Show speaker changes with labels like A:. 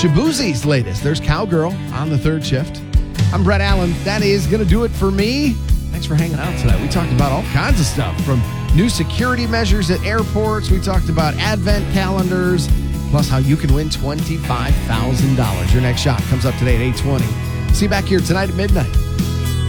A: Shaboozie's latest. There's Cowgirl on the third shift. I'm Brett Allen. That is going to do it for me. Thanks for hanging out tonight. We talked about all kinds of stuff, from new security measures at airports. We talked about advent calendars, plus how you can win $25,000. Your next shot comes up today at 8:20. See you back here tonight at midnight.